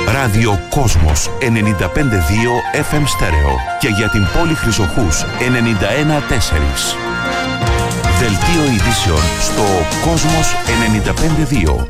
Ράδιο Κόσμος 95,2 FM στέρεο και για την πόλη Χρυσοχούς 91,4. Δελτίο ειδήσεων στο Κόσμος 95,2.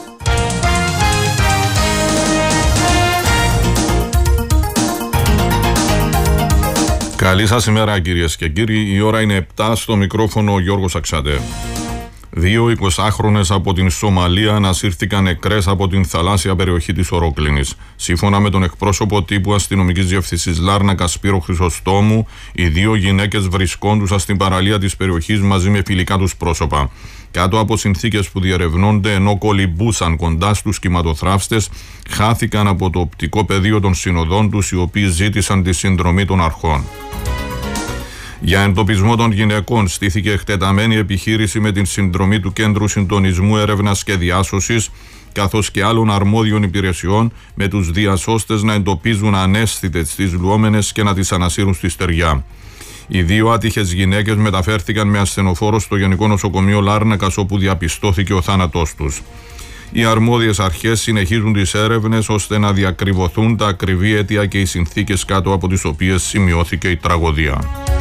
Καλή σας ημέρα κυρίες και κύριοι, η ώρα είναι 7, στο μικρόφωνο ο Γιώργος Αξάντε. 2 20χρονες από την Σομαλία ανασύρθηκαν νεκρές από την θαλάσσια περιοχή της Ορόκληνης. Σύμφωνα με τον εκπρόσωπο τύπου αστυνομικής διεύθυνσης Λάρνακα Σπύρο Χρυσοστόμου, οι 2 γυναίκες βρισκόντουσαν στην παραλία της περιοχής μαζί με φιλικά τους πρόσωπα. Κάτω από συνθήκες που διερευνώνται, ενώ κολυμπούσαν κοντά στους κυματοθράφστες, χάθηκαν από το οπτικό πεδίο των συνοδών τους, οι οποίοι ζήτησαν τη συνδρομή των αρχών. Για εντοπισμό των γυναικών στήθηκε εκτεταμένη επιχείρηση με την συνδρομή του Κέντρου Συντονισμού Έρευνας και Διάσωσης, καθώς και άλλων αρμόδιων υπηρεσιών, με τους διασώστες να εντοπίζουν αναίσθητες τις λουόμενες και να τις ανασύρουν στη στεριά. Οι 2 άτυχες γυναίκες μεταφέρθηκαν με ασθενοφόρο στο Γενικό Νοσοκομείο Λάρνακας, όπου διαπιστώθηκε ο θάνατός τους. Οι αρμόδιες αρχές συνεχίζουν τις έρευνες ώστε να διακριβωθούν τα ακριβή αίτια και οι συνθήκες κάτω από τις οποίες σημειώθηκε η τραγωδία.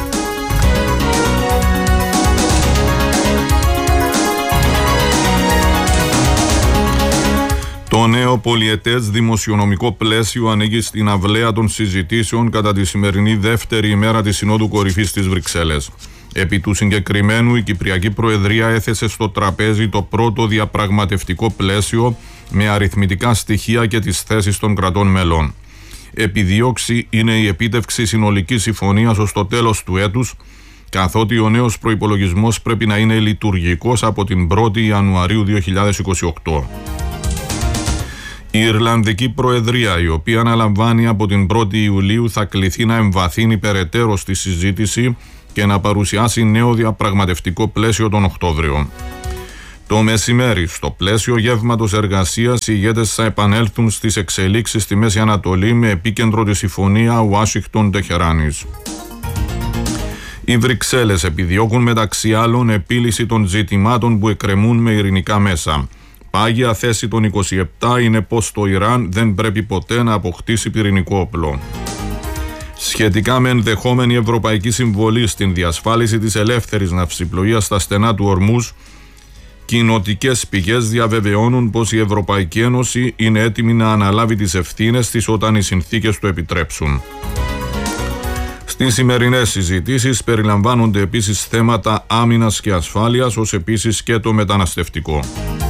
Το νέο πολιετές δημοσιονομικό πλαίσιο ανοίγει στην αυλαία των συζητήσεων κατά τη σημερινή δεύτερη ημέρα της Συνόδου Κορυφής της Βρυξέλλες. Επί του συγκεκριμένου, η Κυπριακή Προεδρία έθεσε στο τραπέζι το πρώτο διαπραγματευτικό πλαίσιο με αριθμητικά στοιχεία και τις θέσεις των κρατών μελών. Επιδίωξη είναι η επίτευξη συνολικής συμφωνίας ως το τέλος του έτους, καθότι ο νέος προϋπολογισμός πρέπει να είναι λειτουργικός από την 1η Ιανουαρίου 2028. Η Ιρλανδική Προεδρία, η οποία αναλαμβάνει από την 1η Ιουλίου, θα κληθεί να εμβαθύνει περαιτέρω στη συζήτηση και να παρουσιάσει νέο διαπραγματευτικό πλαίσιο τον Οκτώβριο. Το μεσημέρι, στο πλαίσιο γεύματος εργασίας, οι ηγέτες θα επανέλθουν στις εξελίξεις στη Μέση Ανατολή με επίκεντρο τη συμφωνία Ουάσιγκτον-Τεχεράνης. Οι Βρυξέλλες επιδιώκουν μεταξύ άλλων επίλυση των ζητημάτων που εκκρεμούν με ειρηνικά μέσα. Πάγια θέση των 27 είναι πως το Ιράν δεν πρέπει ποτέ να αποκτήσει πυρηνικό όπλο. Σχετικά με ενδεχόμενη ευρωπαϊκή συμβολή στην διασφάλιση της ελεύθερης ναυσιπλοείας στα στενά του Ορμούζ, κοινοτικές πηγές διαβεβαιώνουν πως η Ευρωπαϊκή Ένωση είναι έτοιμη να αναλάβει τις ευθύνες της όταν οι συνθήκες το επιτρέψουν. Στις σημερινές συζητήσεις περιλαμβάνονται επίσης θέματα άμυνας και ασφάλειας, ως επίσης και το μεταναστευτικό.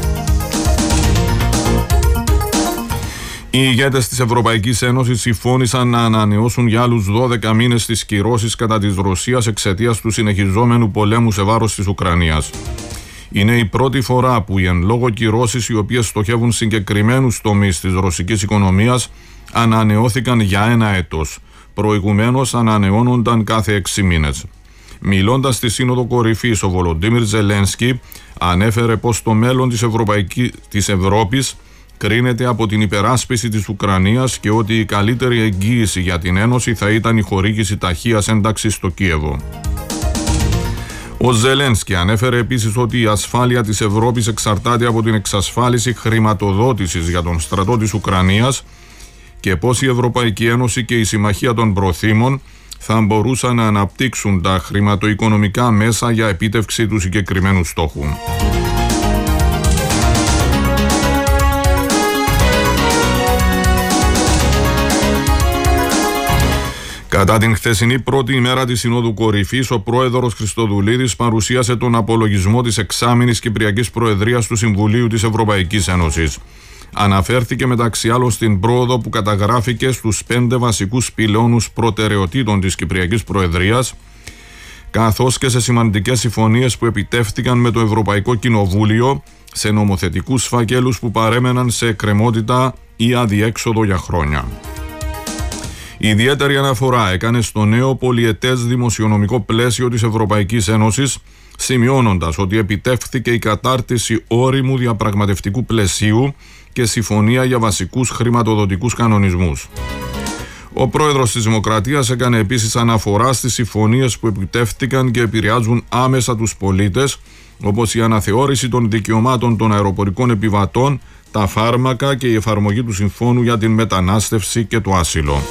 Οι ηγέτες της Ευρωπαϊκής Ένωσης συμφώνησαν να ανανεώσουν για άλλους 12 μήνες τις κυρώσεις κατά της Ρωσίας εξαιτίας του συνεχιζόμενου πολέμου σε βάρος της Ουκρανίας. Είναι η πρώτη φορά που οι εν λόγω κυρώσεις, οι οποίες στοχεύουν συγκεκριμένους τομείς της ρωσικής οικονομίας, ανανεώθηκαν για 1 έτος. Προηγουμένως ανανεώνονταν κάθε 6 μήνες. Μιλώντας στη Σύνοδο Κορυφής, ο Βολοντίμιρ Ζελένσκι ανέφερε πως το μέλλον της Ευρώπης κρίνεται από την υπεράσπιση της Ουκρανίας και ότι η καλύτερη εγγύηση για την Ένωση θα ήταν η χορήγηση ταχείας ένταξης στο Κίεβο. Ο Ζελένσκι ανέφερε επίσης ότι η ασφάλεια της Ευρώπης εξαρτάται από την εξασφάλιση χρηματοδότησης για τον στρατό της Ουκρανίας και πως η Ευρωπαϊκή Ένωση και η Συμμαχία των Προθήμων θα μπορούσαν να αναπτύξουν τα χρηματοοικονομικά μέσα για επίτευξη του συγκεκριμένου στόχου. Κατά την χθεσινή πρώτη ημέρα της Συνόδου Κορυφής, ο πρόεδρος Χριστοδουλίδης παρουσίασε τον απολογισμό της εξάμηνης Κυπριακής Προεδρίας του Συμβουλίου της Ευρωπαϊκής Ένωσης. Αναφέρθηκε μεταξύ άλλων στην πρόοδο που καταγράφηκε στους 5 βασικούς πυλώνους προτεραιοτήτων της Κυπριακής Προεδρίας, καθώς και σε σημαντικές συμφωνίες που επιτεύχθηκαν με το Ευρωπαϊκό Κοινοβούλιο σε νομοθετικούς φακέλους που παρέμεναν σε εκκρεμότητα ή αδιέξοδο για χρόνια. Ιδιαίτερη αναφορά έκανε στο νέο πολιετές δημοσιονομικό πλαίσιο της Ευρωπαϊκής Ένωσης, σημειώνοντας ότι επιτεύχθηκε η κατάρτιση όριμου διαπραγματευτικού πλαισίου και συμφωνία για βασικούς χρηματοδοτικούς κανονισμούς. Ο πρόεδρος της Δημοκρατίας έκανε επίσης αναφορά στις συμφωνίες που επιτεύχθηκαν και επηρεάζουν άμεσα τους πολίτες, όπως η αναθεώρηση των δικαιωμάτων των αεροπορικών επιβατών, τα φάρμακα και η εφαρμογή του Συμφώνου για την μετανάστευση και το άσυλο.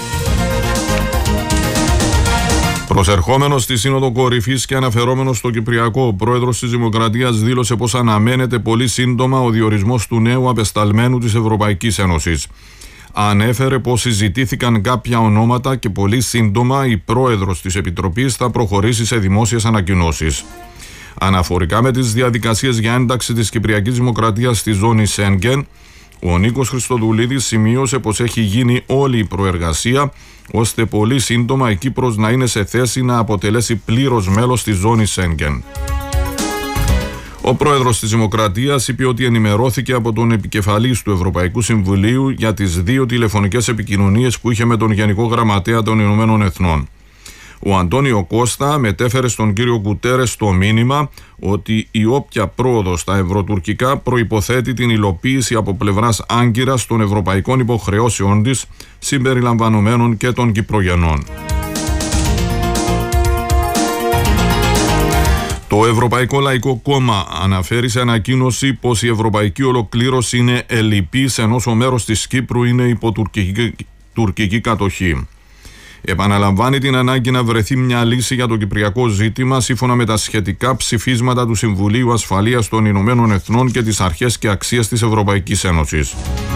Προσερχόμενος στη Σύνοδο Κορυφής και αναφερόμενος στο Κυπριακό, ο πρόεδρος της Δημοκρατίας δήλωσε πως αναμένεται πολύ σύντομα ο διορισμός του νέου απεσταλμένου της Ευρωπαϊκής Ένωσης. Ανέφερε πως συζητήθηκαν κάποια ονόματα και πολύ σύντομα η πρόεδρος της Επιτροπής θα προχωρήσει σε δημόσιες ανακοινώσεις. Αναφορικά με τις διαδικασίες για ένταξη της Κυπριακής Δημοκρατίας στη ζώνη Σέγγεν, ο Νίκος Χριστοδουλίδης σημείωσε πως έχει γίνει όλη η προεργασία ώστε πολύ σύντομα η Κύπρος να είναι σε θέση να αποτελέσει πλήρως μέλος της ζώνης Σέγγεν. Ο πρόεδρος της Δημοκρατίας είπε ότι ενημερώθηκε από τον επικεφαλής του Ευρωπαϊκού Συμβουλίου για τις 2 τηλεφωνικές επικοινωνίες που είχε με τον Γενικό Γραμματέα των Ηνωμένων Εθνών. Ο Αντώνιο Κώστα μετέφερε στον κύριο Γκουτέρες το μήνυμα ότι η όποια πρόοδος στα ευρωτουρκικά προϋποθέτει την υλοποίηση από πλευράς Άγκυρας των ευρωπαϊκών υποχρεώσεων της, συμπεριλαμβανομένων και των Κυπρογενών. Το Ευρωπαϊκό Λαϊκό Κόμμα αναφέρει σε ανακοίνωση πως η ευρωπαϊκή ολοκλήρωση είναι ελλειπής, ενώ ο μέρος της Κύπρου είναι υπό τουρκική κατοχή. Επαναλαμβάνει την ανάγκη να βρεθεί μια λύση για το κυπριακό ζήτημα σύμφωνα με τα σχετικά ψηφίσματα του Συμβουλίου Ασφαλείας των Ηνωμένων Εθνών και τις αρχές και αξίες της Ευρωπαϊκής Ένωσης.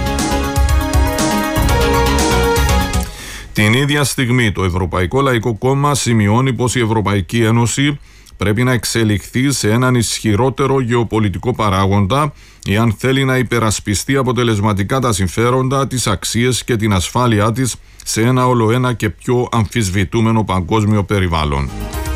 Την ίδια στιγμή το Ευρωπαϊκό Λαϊκό Κόμμα σημειώνει πως η Ευρωπαϊκή Ένωση πρέπει να εξελιχθεί σε έναν ισχυρότερο γεωπολιτικό παράγοντα εάν θέλει να υπερασπιστεί αποτελεσματικά τα συμφέροντα, τις αξίες και την ασφάλειά της σε ένα ολοένα και πιο αμφισβητούμενο παγκόσμιο περιβάλλον.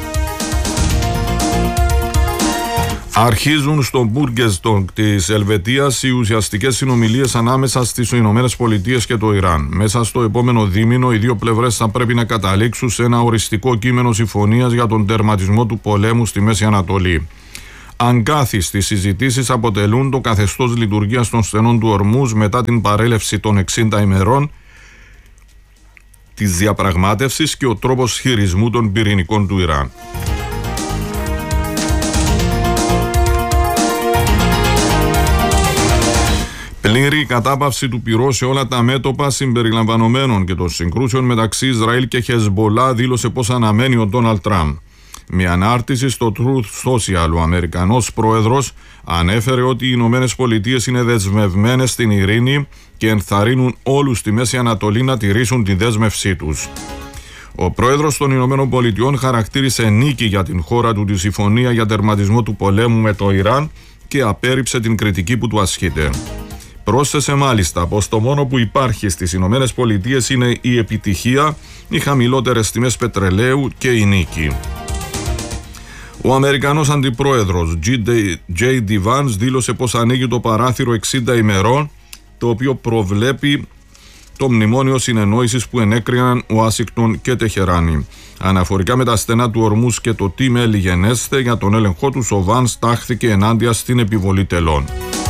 Αρχίζουν στο Μπουργκεστόγκ της Ελβετίας οι ουσιαστικές συνομιλίες ανάμεσα στις Ηνωμένες Πολιτείες και το Ιράν. Μέσα στο επόμενο δίμηνο οι δύο πλευρές θα πρέπει να καταλήξουν σε ένα οριστικό κείμενο συμφωνίας για τον τερματισμό του πολέμου στη Μέση Ανατολή. Αγκάθιστοι συζητήσεις αποτελούν το καθεστώς λειτουργίας των στενών του Ορμούζ μετά την παρέλευση των 60 ημερών της διαπραγμάτευσης και ο τρόπος χειρισμού των πυρηνικών του Ιράν. Πλήρη κατάπαυση του πυρός σε όλα τα μέτωπα συμπεριλαμβανομένων και των συγκρούσεων μεταξύ Ισραήλ και Χεσμπολά δήλωσε πως αναμένει ο Ντόναλντ Τραμπ. Με ανάρτηση στο Truth Social, ο Αμερικανός πρόεδρος ανέφερε ότι οι Ηνωμένες Πολιτείες είναι δεσμευμένες στην ειρήνη και ενθαρρύνουν όλους στη Μέση Ανατολή να τηρήσουν τη δέσμευσή τους. Ο πρόεδρος των Ηνωμένων Πολιτειών χαρακτήρισε νίκη για την χώρα του τη συμφωνία για τερματισμό του πολέμου με το Ιράν και απέρριψε την κριτική που του ασκείται. Πρόσθεσε μάλιστα πως το μόνο που υπάρχει στις Ηνωμένες Πολιτείες είναι η επιτυχία, οι χαμηλότερες τιμές πετρελαίου και η νίκη. Ο Αμερικανός αντιπρόεδρος J.D. Vance δήλωσε πως ανοίγει το παράθυρο 60 ημερών, το οποίο προβλέπει το μνημόνιο συνεννόησης που ενέκριναν Ουάσιγκτον και Τεχεράνη. Αναφορικά με τα στενά του Ορμούς και το τι μέλη γενέστε, για τον έλεγχό τους ο Vance τάχθηκε ενάντια στην επιβολή τελών.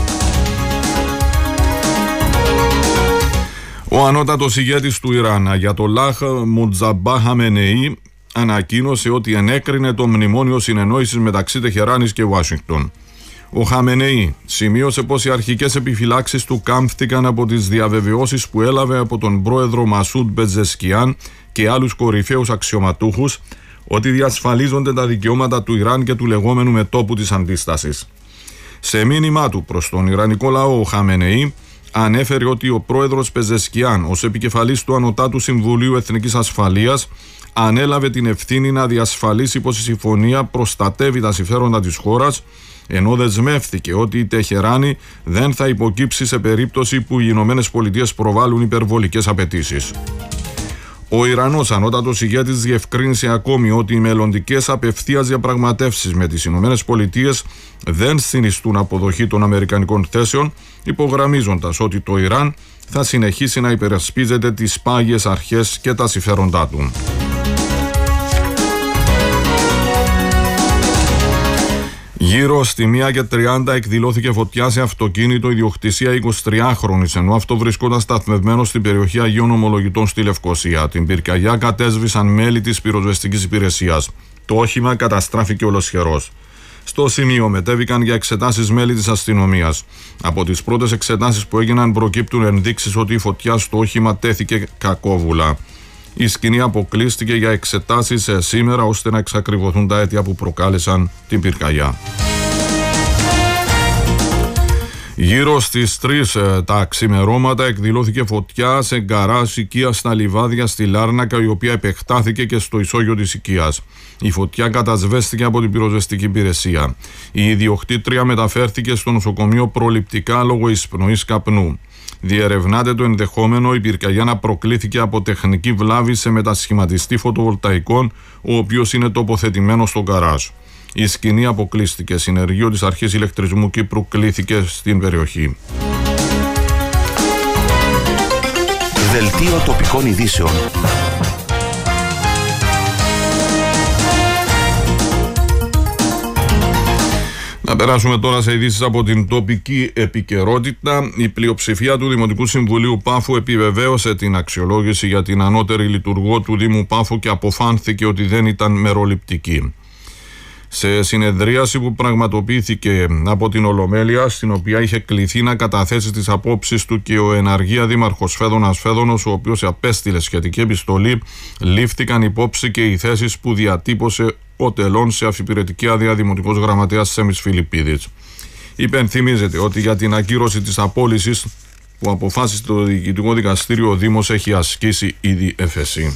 Ο ανώτατος ηγέτης του Ιράν, Αγιατολάχ Μοτζαμπά Χαμενεή, ανακοίνωσε ότι ενέκρινε το μνημόνιο συνεννόησης μεταξύ Τεχεράνης και Ουάσιγκτον. Ο Χαμενεή σημείωσε πως οι αρχικές επιφυλάξεις του κάμφθηκαν από τις διαβεβαιώσεις που έλαβε από τον πρόεδρο Μασούντ Πεζεσκιάν και άλλους κορυφαίους αξιωματούχους ότι διασφαλίζονται τα δικαιώματα του Ιράν και του λεγόμενου μετώπου της αντίστασης. Σε μήνυμά του προς τον Ιρανικό λαό, ο Χαμενεή ανέφερε ότι ο πρόεδρος Πεζεσκιάν ως επικεφαλής του Ανωτάτου Συμβουλίου Εθνικής Ασφαλείας ανέλαβε την ευθύνη να διασφαλίσει πως η συμφωνία προστατεύει τα συμφέροντα της χώρας, ενώ δεσμεύθηκε ότι η Τεχεράνη δεν θα υποκύψει σε περίπτωση που οι Ηνωμένες Πολιτείες προβάλλουν υπερβολικές απαιτήσεις. Ο Ιρανός ανώτατος ηγέτης διευκρίνησε ακόμη ότι οι μελλοντικές απευθείας διαπραγματεύσεις με τις Ηνωμένες Πολιτείες δεν συνιστούν αποδοχή των αμερικανικών θέσεων, υπογραμμίζοντας ότι το Ιράν θα συνεχίσει να υπερασπίζεται τις πάγιες αρχές και τα συμφέροντά του. Γύρω στη 1:30 εκδηλώθηκε φωτιά σε αυτοκίνητο ιδιοκτησία 23χρονης, ενώ αυτό βρισκόταν σταθμευμένο στην περιοχή Αγίων Ομολογητών στη Λευκοσία. Την πυρκαγιά κατέσβησαν μέλη της πυροσβεστικής υπηρεσίας. Το όχημα καταστράφηκε ολοσχερός. Στο σημείο μετέβηκαν για εξετάσεις μέλη της αστυνομίας. Από τις πρώτες εξετάσεις που έγιναν προκύπτουν ενδείξεις ότι η φωτιά στο όχημα τέθηκε κακόβουλα. Η σκηνή αποκλείστηκε για εξετάσεις σήμερα ώστε να εξακριβωθούν τα αίτια που προκάλεσαν την πυρκαγιά. Γύρω στις 3 τα ξημερώματα εκδηλώθηκε φωτιά σε γκαράζ οικία στα Λιβάδια στη Λάρνακα, η οποία επεκτάθηκε και στο ισόγειο της οικίας. Η φωτιά κατασβέστηκε από την πυροσβεστική υπηρεσία. Η ιδιοκτήτρια μεταφέρθηκε στο νοσοκομείο προληπτικά λόγω εισπνοής καπνού. Διερευνάται το ενδεχόμενο η πυρκαγιά να προκλήθηκε από τεχνική βλάβη σε μετασχηματιστή φωτοβολταϊκών, ο οποίος είναι τοποθετημένος στο γκαράζ. Η σκηνή αποκλείστηκε. Συνεργείο της Αρχής Ηλεκτρισμού Κύπρου κλήθηκε στην περιοχή. Δελτίο τοπικών ειδήσεων. Να περάσουμε τώρα σε ειδήσεις από την τοπική επικαιρότητα. Η πλειοψηφία του Δημοτικού Συμβουλίου Πάφου επιβεβαίωσε την αξιολόγηση για την ανώτερη λειτουργό του Δήμου Πάφου και αποφάνθηκε ότι δεν ήταν μεροληπτική. Σε συνεδρίαση που πραγματοποιήθηκε από την Ολομέλεια, στην οποία είχε κληθεί να καταθέσει τις απόψεις του και ο εναργία δήμαρχος Φέδωνας Φέδωνος, ο οποίος απέστειλε σχετική επιστολή, λήφθηκαν υπόψη και οι θέσεις που διατύπωσε ο τελών σε αφιπηρετική άδεια δημοτικός γραμματέας Σέμις Φιλιππίδης. Υπενθυμίζεται ότι για την ακύρωση της απόλυσης που αποφάσισε το Διοικητικό Δικαστήριο, ο Δήμος έχει ασκήσει ήδη έφεση.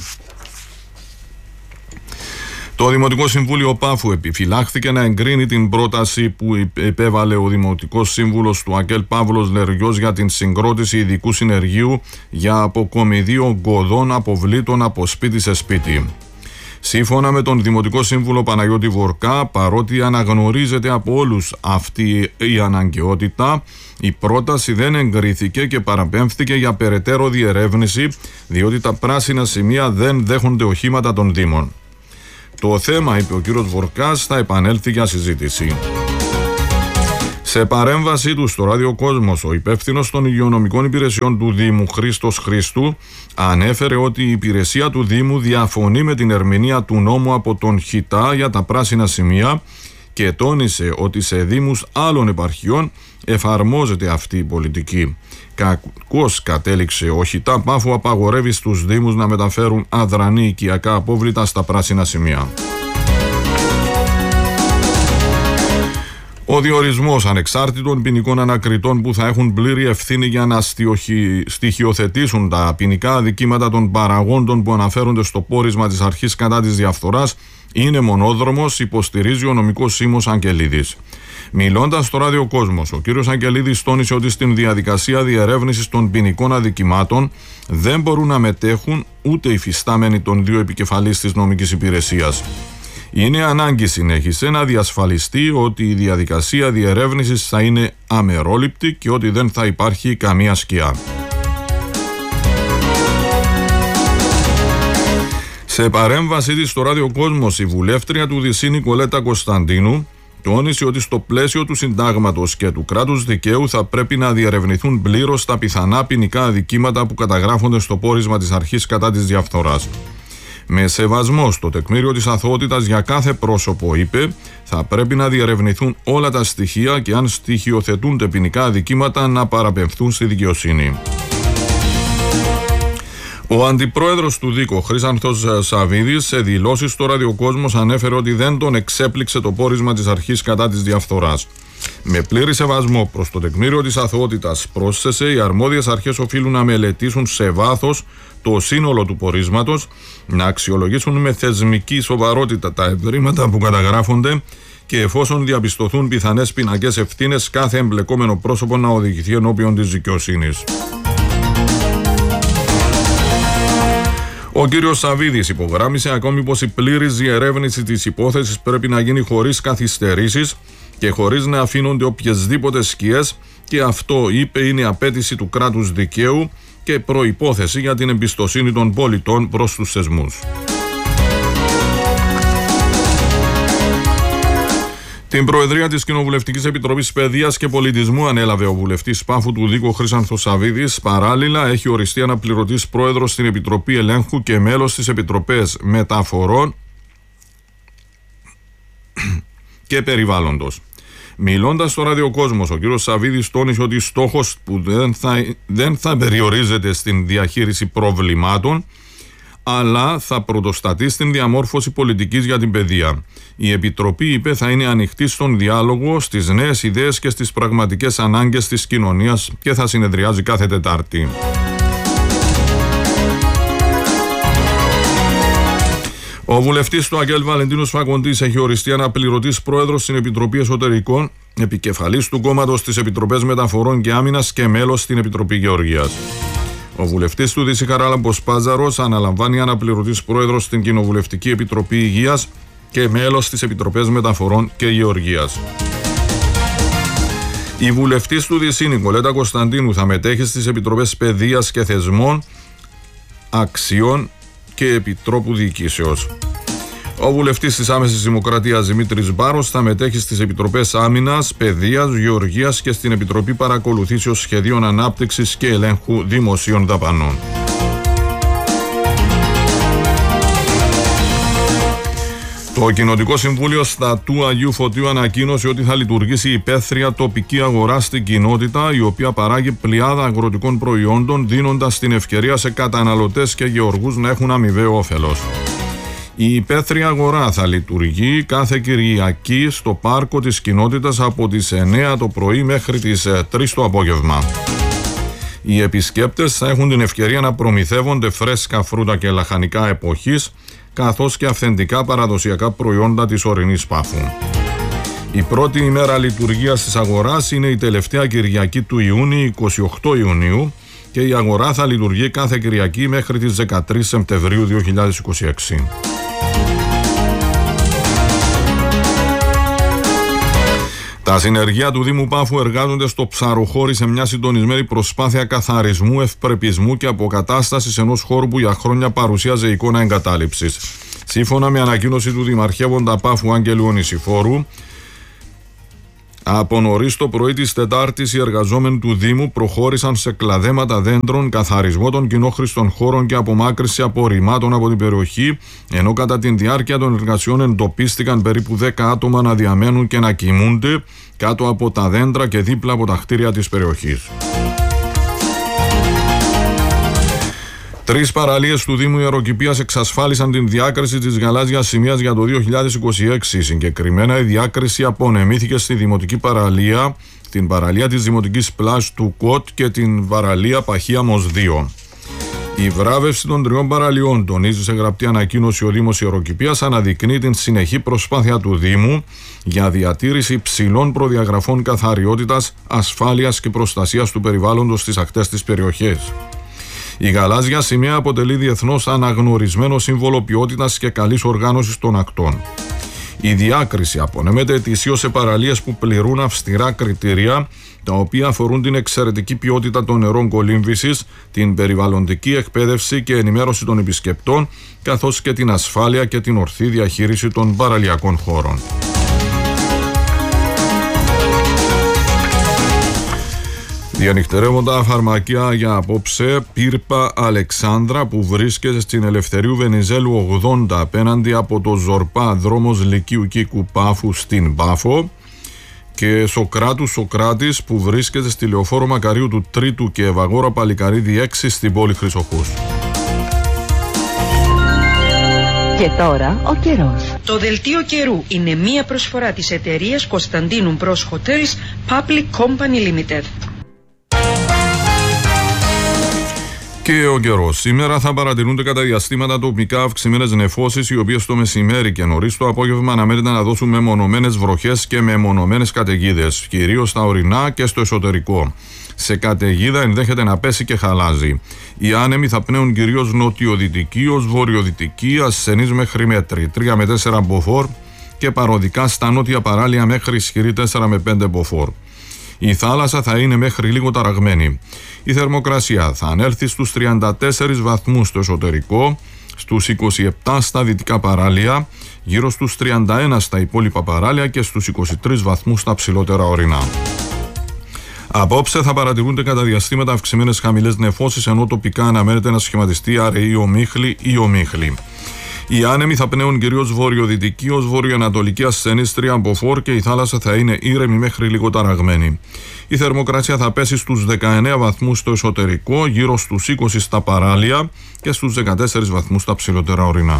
Το Δημοτικό Συμβούλιο Πάφου επιφυλάχθηκε να εγκρίνει την πρόταση που επέβαλε ο Δημοτικός Σύμβουλος του Ακέλ Παύλος Λεργιός για την συγκρότηση ειδικού συνεργείου για αποκομιδή ογκωδών αποβλήτων από σπίτι σε σπίτι. Σύμφωνα με τον Δημοτικό Σύμβουλο Παναγιώτη Βορκά, παρότι αναγνωρίζεται από όλους αυτή η αναγκαιότητα, η πρόταση δεν εγκρίθηκε και παραπέμφθηκε για περαιτέρω διερεύνηση, διότι τα πράσινα σημεία δεν δέχονται οχήματα των Δήμων. Το θέμα, είπε ο κύριος Βορκάς, θα επανέλθει για συζήτηση. Σε παρέμβασή του στο Ράδιο Κόσμος, ο υπεύθυνος των υγειονομικών υπηρεσιών του Δήμου, Χρήστος Χρήστου, ανέφερε ότι η υπηρεσία του Δήμου διαφωνεί με την ερμηνεία του νόμου από τον ΧΙΤΑ για τα πράσινα σημεία και τόνισε ότι σε δήμους άλλων επαρχιών εφαρμόζεται αυτή η πολιτική. Κακώς κατέληξε, ο ΧΙΤΑ Πάφου απαγορεύει στους δήμους να μεταφέρουν αδρανή οικιακά απόβλητα στα πράσινα σημεία. Ο διορισμός ανεξάρτητων ποινικών ανακριτών που θα έχουν πλήρη ευθύνη για να στοιχειοθετήσουν τα ποινικά αδικήματα των παραγόντων που αναφέρονται στο πόρισμα της αρχής κατά της διαφθοράς είναι μονόδρομος, υποστηρίζει ο νομικός σύμμος Αγγελίδης. Μιλώντας στο Ράδιο Κόσμος, ο κύριος Αγγελίδης τόνισε ότι στην διαδικασία διερεύνησης των ποινικών αδικημάτων δεν μπορούν να μετέχουν ούτε οι φυστάμενοι των δύο επικεφαλής της νομικής υπηρεσίας. Είναι ανάγκη, συνέχισε, να διασφαλιστεί ότι η διαδικασία διερεύνησης θα είναι αμερόληπτη και ότι δεν θα υπάρχει καμία σκιά. Σε παρέμβασή της στο Ράδιο Κόσμος, η βουλεύτρια του Δυσσή Νικολέτα Κωνσταντίνου τόνισε ότι στο πλαίσιο του συντάγματος και του κράτους δικαίου θα πρέπει να διερευνηθούν πλήρως τα πιθανά ποινικά αδικήματα που καταγράφονται στο πόρισμα της αρχής κατά της διαφθοράς. Με σεβασμό στο τεκμήριο της αθωότητας για κάθε πρόσωπο, είπε, θα πρέπει να διερευνηθούν όλα τα στοιχεία και αν στοιχειοθετούνται ποινικά αδικήματα να παραπεμφθούν στη δικαιοσύνη. Ο αντιπρόεδρος του ΔΙΚΟ, Χρύσανθος Σαβίδης, σε δηλώσεις στο Ραδιοκόσμος ανέφερε ότι δεν τον εξέπληξε το πόρισμα της αρχής κατά της διαφθοράς. Με πλήρη σεβασμό προς το τεκμήριο της αθωότητας, πρόσθεσε, οι αρμόδιες αρχές οφείλουν να μελετήσουν σε βάθος το σύνολο του πορίσματος, να αξιολογήσουν με θεσμική σοβαρότητα τα ευρήματα που καταγράφονται και εφόσον διαπιστωθούν πιθανές ποινικές ευθύνες, κάθε εμπλεκόμενο πρόσωπο να οδηγηθεί ενώπιον της δικαιοσύνης. Ο κύριος Σαβίδης υπογράμμισε ακόμη πως η πλήρης διερεύνηση της υπόθεσης πρέπει να γίνει χωρίς καθυστερήσεις και χωρίς να αφήνονται οποιασδήποτε σκιές και αυτό, είπε, είναι απέτηση του κράτους δικαίου και προϋπόθεση για την εμπιστοσύνη των πολιτών προς τους θεσμούς. Την Προεδρία της Κοινοβουλευτικής Επιτροπής Παιδείας και Πολιτισμού ανέλαβε ο βουλευτής Πάφου του ΔΙΚΟ Χρύσανθος Σαβίδης. Παράλληλα, έχει οριστεί αναπληρωτής πρόεδρος στην Επιτροπή Ελέγχου και μέλος της Επιτροπές Μεταφορών και περιβάλλοντος. Μιλώντας στο ραδιοκόσμος, ο κ. Σαββίδης τόνισε ότι στόχος που δεν θα περιορίζεται στην διαχείριση προβλημάτων, αλλά θα πρωτοστατεί στην διαμόρφωση πολιτικής για την παιδεία. Η Επιτροπή, είπε, θα είναι ανοιχτή στον διάλογο, στις νέες ιδέες και στις πραγματικές ανάγκες της κοινωνίας και θα συνεδριάζει κάθε Τετάρτη. Ο βουλευτής του ΑΚΕΛ Βαλεντίνος Φακοντής έχει οριστεί αναπληρωτής πρόεδρος στην Επιτροπή Εσωτερικών, επικεφαλής του κόμματος στις Επιτροπές Μεταφορών και Άμυνας και μέλος στην Επιτροπή Γεωργίας. Ο βουλευτής του Δύση Χαράλαμπος Πάζαρος αναλαμβάνει αναπληρωτής πρόεδρος στην Κοινοβουλευτική Επιτροπή Υγείας και μέλος στις Επιτροπές Μεταφορών και Γεωργίας. Η βουλευτής του Δύση Νικολέτα Κωνσταντίνου θα μετέχει στις Επιτροπές Παιδείας και Θεσμών, Αξιών και Επιτρόπου Διοικήσεως. Ο βουλευτής της Άμεσης Δημοκρατίας Δημήτρης Μπάρος θα μετέχει στις Επιτροπές Άμυνας, Παιδείας, Γεωργίας και στην Επιτροπή Παρακολουθήσεως Σχεδίων Ανάπτυξης και Ελέγχου Δημοσίων Δαπανών. Το Κοινοτικό Συμβούλιο Στατού Αγίου Φωτίου ανακοίνωσε ότι θα λειτουργήσει υπαίθρια τοπική αγορά στην κοινότητα, η οποία παράγει πλειάδα αγροτικών προϊόντων, δίνοντας την ευκαιρία σε καταναλωτές και γεωργούς να έχουν αμοιβαίο όφελος. Η υπαίθρια αγορά θα λειτουργεί κάθε Κυριακή στο πάρκο της κοινότητας από τις 9 το πρωί μέχρι τις 3 το απόγευμα. Οι επισκέπτες θα έχουν την ευκαιρία να προμηθεύονται φρέσκα φρούτα και λαχανικά εποχής, καθώς και αυθεντικά παραδοσιακά προϊόντα της ορεινής Πάφου. Η πρώτη ημέρα λειτουργίας της αγοράς είναι η τελευταία Κυριακή του Ιούνιου, 28 Ιουνίου, και η αγορά θα λειτουργεί κάθε Κυριακή μέχρι τις 13 Σεπτεμβρίου 2026. Τα συνεργεία του Δήμου Πάφου εργάζονται στο Ψαροχώρι σε μια συντονισμένη προσπάθεια καθαρισμού, ευπρεπισμού και αποκατάστασης ενός χώρου που για χρόνια παρουσίαζε εικόνα εγκατάλειψης. Σύμφωνα με ανακοίνωση του Δημαρχεύοντα Πάφου Άγγελου Ονησιφόρου, από νωρίς το πρωί της Τετάρτης οι εργαζόμενοι του Δήμου προχώρησαν σε κλαδέματα δέντρων, καθαρισμό των κοινόχρηστων χώρων και απομάκρυνση απορριμμάτων από την περιοχή, ενώ κατά τη διάρκεια των εργασιών εντοπίστηκαν περίπου 10 άτομα να διαμένουν και να κοιμούνται κάτω από τα δέντρα και δίπλα από τα κτίρια της περιοχής. 3 παραλίες του Δήμου Ιεροκηπείας εξασφάλισαν την διάκριση της γαλάζιας σημείας για το 2026. Συγκεκριμένα, η διάκριση απονεμήθηκε στη Δημοτική Παραλία, την παραλία της Δημοτικής Πλάζ του ΚΟΤ και την παραλία Παχίαμος 2. Η βράβευση των 3 παραλιών, τονίζει σε γραπτή ανακοίνωση ο Δήμος Ιεροκηπείας, αναδεικνύει την συνεχή προσπάθεια του Δήμου για διατήρηση ψηλών προδιαγραφών καθαριότητας, ασφάλειας και προστασίας του περιβάλλοντος στις ακτές της περιοχής. Η γαλάζια σημαία αποτελεί διεθνώς αναγνωρισμένο σύμβολο ποιότητας και καλής οργάνωσης των ακτών. Η διάκριση απονέμεται ετησίως σε παραλίες που πληρούν αυστηρά κριτήρια, τα οποία αφορούν την εξαιρετική ποιότητα των νερών κολύμβησης, την περιβαλλοντική εκπαίδευση και ενημέρωση των επισκεπτών, καθώς και την ασφάλεια και την ορθή διαχείριση των παραλιακών χώρων. Διανυχτερεύοντα φαρμακεία για απόψε, Πύρπα Αλεξάνδρα που βρίσκεται στην Ελευθερίου Βενιζέλου 80 απέναντι από το Ζορπά, δρόμος Λυκείου Κίκου Πάφου στην Πάφο, και Σοκράτου Σοκράτης που βρίσκεται στη Λεωφόρο Μακαρίου του Τρίτου και Ευαγόρα Παλικαρίδη 6 στην πόλη Χρυσοχούς. Και τώρα ο καιρός. Το δελτίο καιρού είναι μία προσφορά της εταιρείας Κωνσταντίνου Bros Hotels Public Company Limited. Και ο καιρός. Σήμερα θα παρατηρούνται κατά διαστήματα τοπικά αυξημένες νεφώσεις, οι οποίες το μεσημέρι και νωρίς το απόγευμα αναμένεται να δώσουν μεμονωμένες βροχές και μεμονωμένες καταιγίδες, κυρίως στα ορεινά και στο εσωτερικό. Σε καταιγίδα ενδέχεται να πέσει και χαλάζει. Οι άνεμοι θα πνέουν κυρίως νοτιοδυτικοί ως βορειοδυτικοί, ασθενείς μέχρι μέτρη, 3 με 4 μποφόρ, και παροδικά στα νότια παράλια μέχρι ισχυρή 4 με 5 μποφόρ. Η θάλασσα θα είναι μέχρι λίγο ταραγμένη. Η θερμοκρασία θα ανέλθει στους 34 βαθμούς στο εσωτερικό, στους 27 στα δυτικά παράλια, γύρω στους 31 στα υπόλοιπα παράλια και στους 23 βαθμούς στα ψηλότερα ορεινά. Απόψε θα παρατηρούνται κατά διαστήματα αυξημένες χαμηλές νεφώσεις, ενώ τοπικά αναμένεται να σχηματιστεί αραιή ομίχλη ή ομίχλη. Οι άνεμοι θα πνέουν κυρίως βορειοδυτική ως βορειοανατολική ασθενίστρια από φόρ και η θάλασσα θα είναι ήρεμη μέχρι λίγο ταραγμένη. Η θερμοκρασία θα πέσει στους 19 βαθμούς στο εσωτερικό, γύρω στους 20 στα παράλια και στους 14 βαθμούς στα ψηλότερα ορεινά.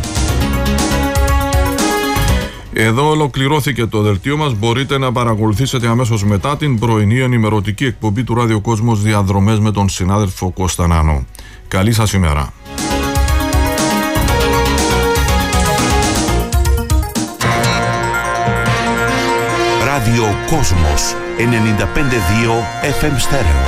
Εδώ ολοκληρώθηκε το δελτίο μας. Μπορείτε να παρακολουθήσετε αμέσως μετά την πρωινή ενημερωτική εκπομπή του Ραδιοκόσμος Διαδρομές με τον συνάδελφο Κώστα Νάνο. Καλή σας ημέρα. Ραδιοκόσμος 95,2 FM στέρεο.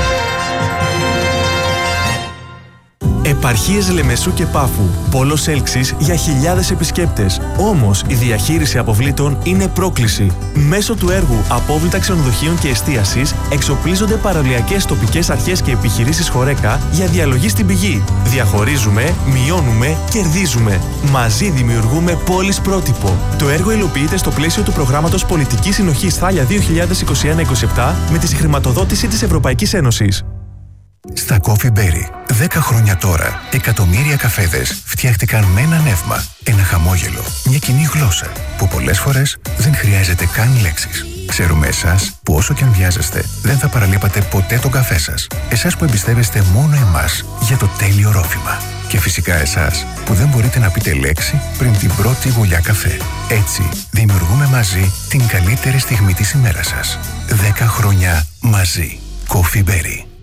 Επαρχίες Λεμεσού και Πάφου. Πόλος έλξης για χιλιάδες επισκέπτες. Όμως η διαχείριση αποβλήτων είναι πρόκληση. Μέσω του έργου Απόβλητα Ξενοδοχείων και Εστίασης εξοπλίζονται παραλιακές τοπικές αρχές και επιχειρήσεις Χορέκα για διαλογή στην πηγή. Διαχωρίζουμε, μειώνουμε, κερδίζουμε. Μαζί δημιουργούμε πόλεις πρότυπο. Το έργο υλοποιείται στο πλαίσιο του προγράμματος Πολιτικής Συνοχής Θάλια 2021-27 με τη συγχρηματοδότηση της Ευρωπαϊκής Ένωσης. Στα Coffee Berry, 10 χρόνια τώρα, εκατομμύρια καφέδες φτιάχτηκαν με ένα νεύμα, ένα χαμόγελο, μια κοινή γλώσσα, που πολλές φορές δεν χρειάζεται καν λέξεις. Ξέρουμε εσάς που όσο και αν βιάζεστε, δεν θα παραλείπατε ποτέ τον καφέ σας. Εσάς που εμπιστεύεστε μόνο εμάς για το τέλειο ρόφημα. Και φυσικά εσάς που δεν μπορείτε να πείτε λέξη πριν την πρώτη γουλιά καφέ. Έτσι, δημιουργούμε μαζί την καλύτερη στιγμή της ημέρας σας. 10 χρόνια μαζί. Coffee Berry.